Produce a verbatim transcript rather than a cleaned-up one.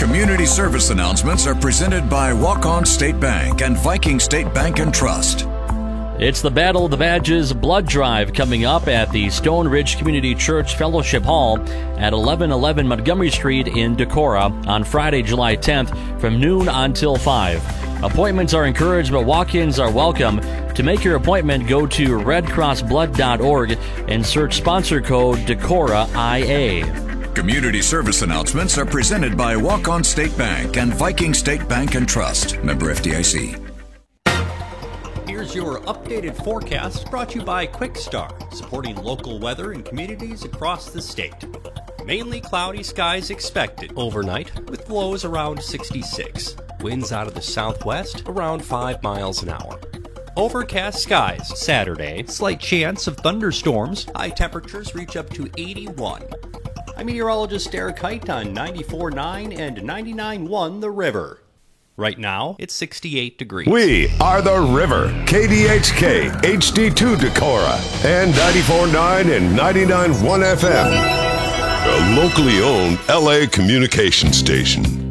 Community service announcements are presented by Walk-On State Bank and Viking State Bank and Trust. It's the Battle of the Badges blood drive coming up at the Stone Ridge Community Church Fellowship Hall at eleven eleven Montgomery Street in Decorah on Friday, July tenth from noon until five. Appointments are encouraged, but walk-ins are welcome. To make your appointment, go to red cross blood dot org and search sponsor code Decorah I A. Community service announcements are presented by Walk-On State Bank and Viking State Bank and Trust. Member F D I C. Here's your updated forecast brought to you by QuickStar, supporting local weather in communities across the state. Mainly cloudy skies expected overnight with lows around sixty-six. Winds out of the southwest around five miles an hour. Overcast skies Saturday. Slight chance of thunderstorms. High temperatures reach up to eighty-one. I'm meteorologist Derek Height on ninety-four point nine and ninety-nine point one The River. Right now, it's sixty-eight degrees. We are The River, K D H K, H D two Decorah, and ninety-four point nine and ninety-nine point one F M. A locally owned L A communication station.